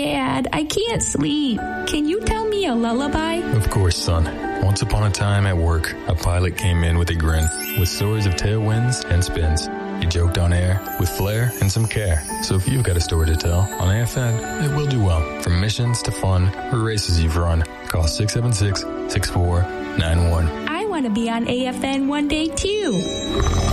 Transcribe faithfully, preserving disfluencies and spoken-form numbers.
Dad, I can't sleep. Can you tell me a lullaby? Of course, son. Once upon a time at work, a pilot came in with a grin, with stories of tailwinds and spins. He joked on air, with flair and some care. So if you've got a story to tell on A F N, it will do well. From missions to fun, or races you've run, call six seven six, six four nine one. I want to be on A F N one day too.